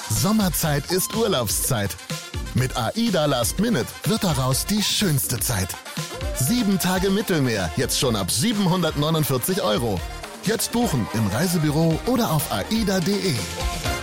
Sommerzeit ist Urlaubszeit. Mit AIDA Last Minute wird daraus die schönste Zeit. 7 Tage Mittelmeer, jetzt schon ab 749 €. Jetzt buchen im Reisebüro oder auf aida.de.